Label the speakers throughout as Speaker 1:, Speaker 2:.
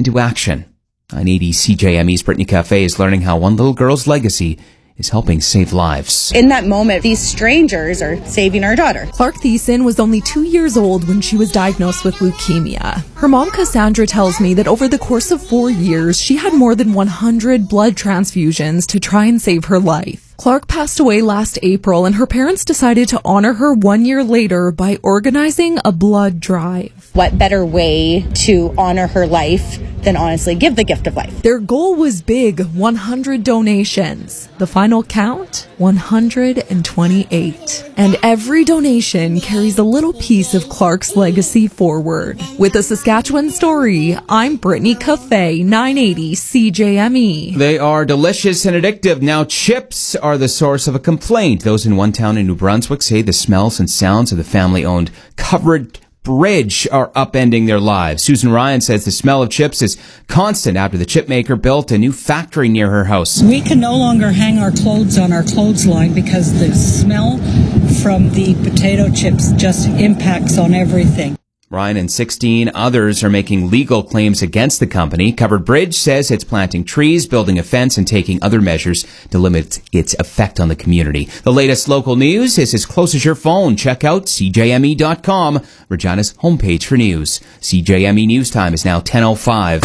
Speaker 1: into action. 980 CJME's Brittany Cafe is learning how one little girl's legacy is helping save lives.
Speaker 2: In that moment, these strangers are saving our daughter.
Speaker 3: Clark Thiessen was only 2 years old when she was diagnosed with leukemia. Her mom, Cassandra, tells me that over the course of 4 years, she had more than 100 blood transfusions to try and save her life. Clark passed away last April, and her parents decided to honor her 1 year later by organizing a blood drive.
Speaker 2: What better way to honor her life than honestly give the gift of life?
Speaker 3: Their goal was big, 100 donations. The final count, 128. And every donation carries a little piece of Clark's legacy forward. With a Saskatchewan story, I'm Brittany Cafe, 980 CJME.
Speaker 1: They are delicious and addictive. Now, chips are the source of a complaint. Those in one town in New Brunswick say the smells and sounds of the family-owned covered bridge are upending their lives. Susan Ryan says the smell of chips is constant after the chip maker built a new factory near her house.
Speaker 4: We can no longer hang our clothes on our clothesline because the smell from the potato chips just impacts on everything.
Speaker 1: Ryan and 16 others are making legal claims against the company. Covered Bridge says it's planting trees, building a fence, and taking other measures to limit its effect on the community. The latest local news is as close as your phone. Check out CJME.com, Regina's homepage for news. CJME News Time is now 10:05.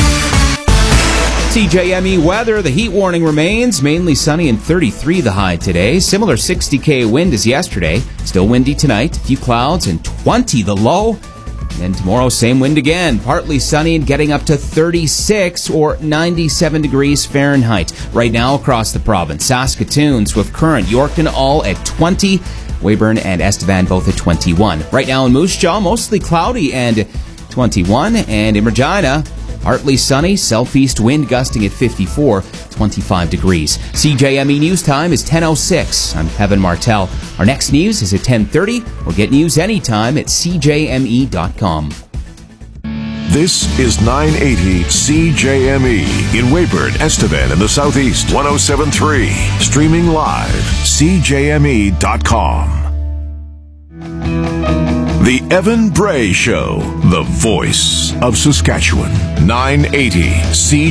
Speaker 1: CJME weather, the heat warning remains. Mainly sunny and 33 the high today. Similar 60 wind as yesterday. Still windy tonight. A few clouds and 20 the low. And tomorrow, same wind again. Partly sunny and getting up to 36 or 97 degrees Fahrenheit. Right now across the province, Saskatoon, Swift Current, Yorkton all at 20. Weyburn and Estevan both at 21. Right now in Moose Jaw, mostly cloudy and 21. And in Regina, partly sunny, southeast wind gusting at 54, 25 degrees. CJME News Time is 10:06. I'm Kevin Martell. Our next news is at 10:30. Or get news anytime at CJME.com.
Speaker 5: This is 980 CJME in Weyburn, Estevan, in the southeast. 107.3. Streaming live. CJME.com. The Evan Bray Show, the voice of Saskatchewan. 980 CJME.